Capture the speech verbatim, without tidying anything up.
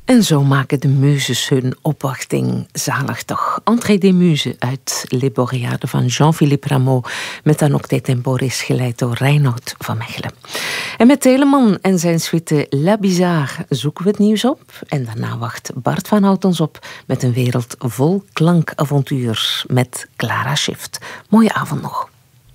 En zo maken de muzes hun opwachting zalig toch. Entrée des Muses uit Les Boréades van Jean-Philippe Rameau, met dan Octet Temporis geleid door Reinoud van Mechelen. En met Telemann en zijn suite La Bizarre zoeken we het nieuws op. En daarna wacht Bart van Hout ons op met een wereld vol klankavontuurs met Clara Shift. Mooie avond nog.